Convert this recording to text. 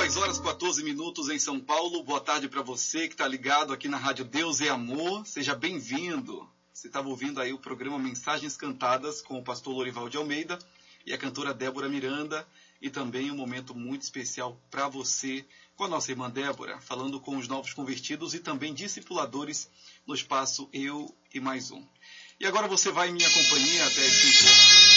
10h14 em São Paulo. Boa tarde para você que está ligado aqui na Rádio Deus e Amor. Seja bem-vindo. Você estava ouvindo aí o programa Mensagens Cantadas com o pastor Lorival de Almeida e a cantora Débora Miranda. E também um momento muito especial para você com a nossa irmã Débora, falando com os novos convertidos e também discipuladores no espaço Eu e Mais Um. E agora você vai em minha companhia até as 5 horas.